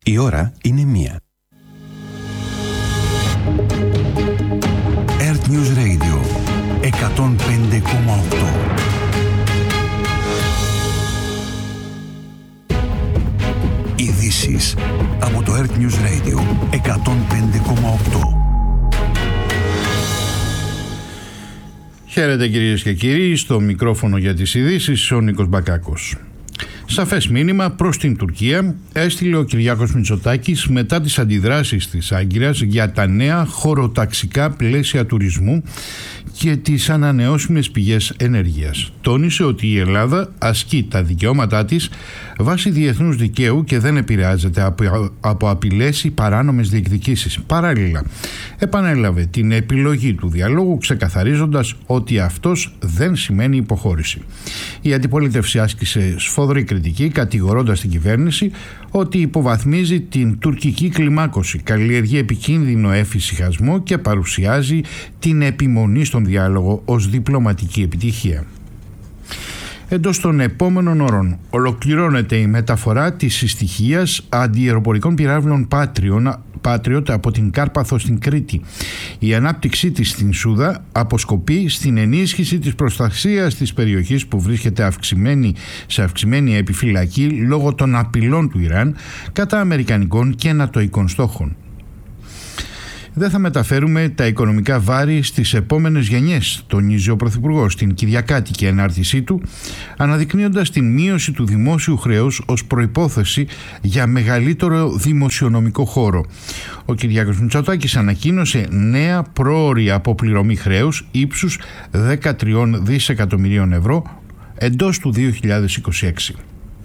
Η ώρα είναι 1. Earth News Radio 105,8. Ειδήσεις από το Earth News Radio 105,8. Χαίρετε κυρίες και κύριοι, στο μικρόφωνο για τις ειδήσεις ο Νίκος Μπακάκος. Σαφές μήνυμα προς την Τουρκία έστειλε ο Κυριάκος Μητσοτάκης μετά τις αντιδράσεις της Άγκυρας για τα νέα χωροταξικά πλαίσια τουρισμού και τις ανανεώσιμες πηγές ενέργειας. Τόνισε ότι η Ελλάδα ασκεί τα δικαιώματά της βάσει διεθνούς δικαίου και δεν επηρεάζεται από απειλές ή παράνομες διεκδικήσεις. Παράλληλα, επανέλαβε την επιλογή του διαλόγου, ξεκαθαρίζοντας ότι αυτός δεν σημαίνει υποχώρηση. Η αντιπολίτευση άσκησε σφοδρή κριτική, κατηγορώντας την κυβέρνηση ότι υποβαθμίζει την τουρκική κλιμάκωση, καλλιεργεί επικίνδυνο εφησυχασμό και παρουσιάζει την επιμονή στον διάλογο ως διπλωματική επιτυχία. Εντός των επόμενων ώρων ολοκληρώνεται η μεταφορά της συστοιχίας αντιεροπορικών πυράβλων Patriot από την Κάρπαθο στην Κρήτη. Η ανάπτυξή της στην Σούδα αποσκοπεί στην ενίσχυση της προστασίας της περιοχής που βρίσκεται σε αυξημένη επιφυλακή λόγω των απειλών του Ιράν κατά αμερικανικών και νατοικών στόχων. Δεν θα μεταφέρουμε τα οικονομικά βάρη στις επόμενες γενιές, τονίζει ο Πρωθυπουργός στην κυριακάτικη ενάρτησή του, αναδεικνύοντας την μείωση του δημόσιου χρέους ως προϋπόθεση για μεγαλύτερο δημοσιονομικό χώρο. Ο Κυριάκος Μητσοτάκης ανακοίνωσε νέα πρόωρη αποπληρωμή χρέους ύψους 13 δισεκατομμυρίων ευρώ εντός του 2026.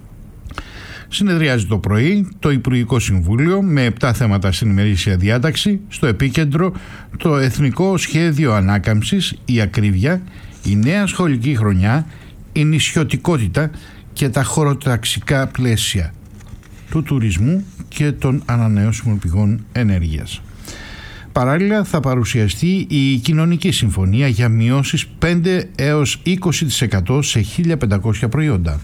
Συνεδριάζει το πρωί το Υπουργικό Συμβούλιο με 7 θέματα στην ημερήσια διάταξη, στο επίκεντρο το Εθνικό Σχέδιο Ανάκαμψης, η ακρίβεια, η νέα σχολική χρονιά, η νησιωτικότητα και τα χωροταξικά πλαίσια του τουρισμού και των ανανεώσιμων πηγών ενέργειας. Παράλληλα θα παρουσιαστεί η Κοινωνική Συμφωνία για μειώσεις 5 έως 20% σε 1.500 προϊόντα.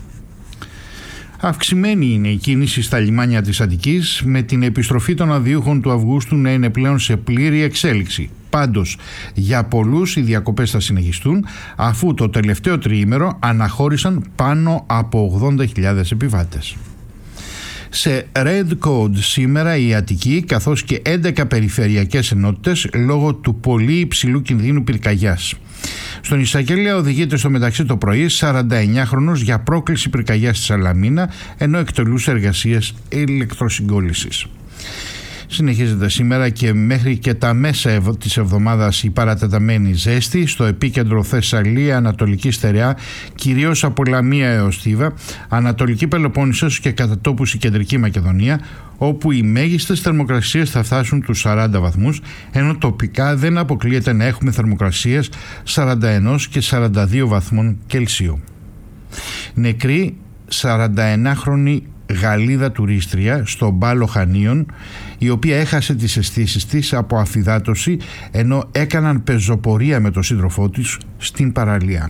Αυξημένη είναι η κίνηση στα λιμάνια της Αττικής, με την επιστροφή των αδειούχων του Αυγούστου να είναι πλέον σε πλήρη εξέλιξη. Πάντως, για πολλούς οι διακοπές θα συνεχιστούν, αφού το τελευταίο τριήμερο αναχώρησαν πάνω από 80.000 επιβάτες. Σε Red Code σήμερα η Αττική, καθώς και 11 περιφερειακές ενότητες λόγω του πολύ υψηλού κινδύνου πυρκαγιάς. Στον Ισακέλεια οδηγείται στο μεταξύ το πρωί 49χρονος για πρόκληση πυρκαγιάς στη Σαλαμίνα, ενώ εκτελούσε εργασίες ηλεκτροσυγκόλλησης. Συνεχίζεται σήμερα και μέχρι και τα μέσα της εβδομάδας η παρατεταμένη ζέστη. Στο επίκεντρο Θεσσαλία, Ανατολική Στερεά, κυρίως από Λαμία έως Θήβα, Ανατολική Πελοπόννησος και κατά τόπους η Κεντρική Μακεδονία, όπου οι μέγιστες θερμοκρασίες θα φτάσουν τους 40 βαθμούς, ενώ τοπικά δεν αποκλείεται να έχουμε θερμοκρασίες 41 και 42 βαθμών Κελσίου. Νεκρή 41χρονη Γαλλίδα τουρίστρια στο Μπάλο Χανίων, η οποία έχασε τις αισθήσεις της από αφυδάτωση ενώ έκαναν πεζοπορία με τον σύντροφό της στην παραλία.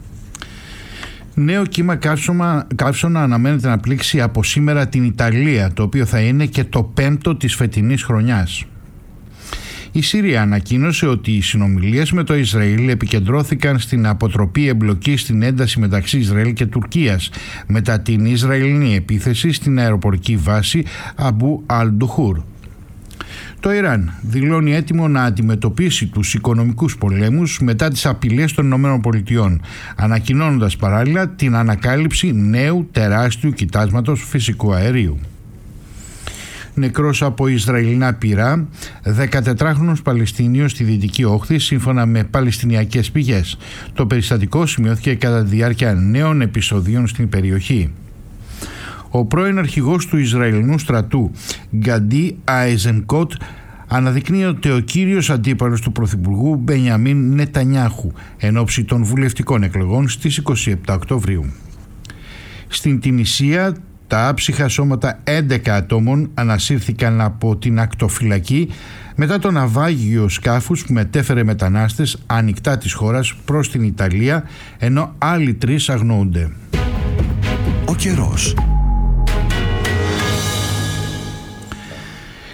Νέο κύμα καύσωνα αναμένεται να πλήξει από σήμερα την Ιταλία, το οποίο θα είναι και το 5ο της φετινής χρονιάς. Η Συρία ανακοίνωσε ότι οι συνομιλίες με το Ισραήλ επικεντρώθηκαν στην αποτροπή εμπλοκής στην ένταση μεταξύ Ισραήλ και Τουρκίας μετά την Ισραηλινή επίθεση στην αεροπορική βάση Αμπού Αλ-Ντουχούρ. Το Ιράν δηλώνει έτοιμο να αντιμετωπίσει τους οικονομικούς πολέμους μετά τις απειλές των ΗΠΑ, ανακοινώνοντας παράλληλα την ανακάλυψη νέου τεράστιου κοιτάσματος φυσικού αερίου. Νεκρός από Ισραηλινά πυρά, 14χρονος Παλαιστίνιος στη Δυτική Όχθη, σύμφωνα με παλαιστινιακές πηγές. Το περιστατικό σημειώθηκε κατά τη διάρκεια νέων επεισοδίων στην περιοχή. Ο πρώην αρχηγός του Ισραηλινού στρατού, Γκαντί Αϊζενκότ, αναδεικνύει ότι ο κύριος αντίπαλος του Πρωθυπουργού Μπενιαμίν Νετανιάχου εν ώψη των βουλευτικών εκλογών στις 27 Οκτωβρίου. Στην Τινησία, τα άψυχα σώματα 11 ατόμων ανασύρθηκαν από την ακτοφυλακή μετά το ναυάγιο σκάφους που μετέφερε μετανάστες ανοιχτά της χώρας προς την Ιταλία, ενώ άλλοι 3 αγνοούνται. Ο καιρός.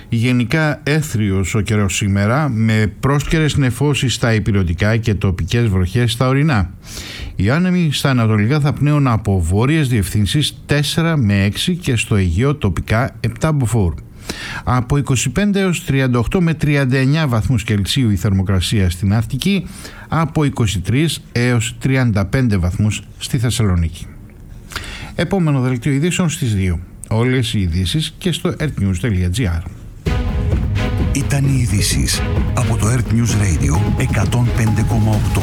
Γενικά έθριος ο καιρός σήμερα, με πρόσκαιρες νεφώσεις στα ηπειρωτικά και τοπικές βροχές στα ορεινά. Οι άνεμοι στα ανατολικά θα πνέουν από βόρειες διευθύνσεις 4 με 6 και στο Αιγαίο τοπικά 7 μποφόρ. Από 25 έως 38 με 39 βαθμούς Κελσίου η θερμοκρασία στην Αρκτική, από 23 έως 35 βαθμούς στη Θεσσαλονίκη. Επόμενο δελτίο ειδήσεων στις 2. Όλες οι ειδήσεις και στο earthnews.gr. Ήταν οι ειδήσεις από το Earth News Radio 105,8.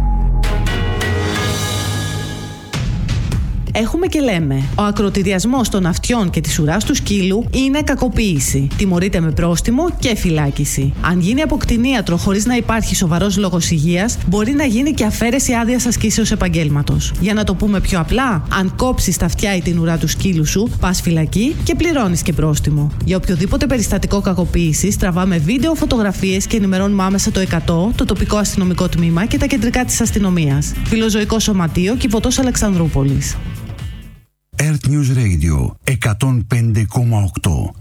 Έχουμε και λέμε. Ο ακροτηριασμός των αυτιών και της ουράς του σκύλου είναι κακοποίηση. Τιμωρείται με πρόστιμο και φυλάκιση. Αν γίνει από κτηνίατρο χωρίς να υπάρχει σοβαρός λόγος υγείας, μπορεί να γίνει και αφαίρεση άδειας ασκήσεως επαγγέλματος. Για να το πούμε πιο απλά, αν κόψεις τα αυτιά ή την ουρά του σκύλου σου, πας φυλακή και πληρώνεις και πρόστιμο. Για οποιοδήποτε περιστατικό κακοποίησης, τραβάμε βίντεο, φωτογραφίες και ενημερώνουμε άμεσα το 100, το τοπικό αστυνομικό τμήμα και τα κεντρικά της αστυνομίας. Φιλοζωικό Σωματείο Κιβωτός Αλεξανδρούπολης. Earth News Radio 105,8.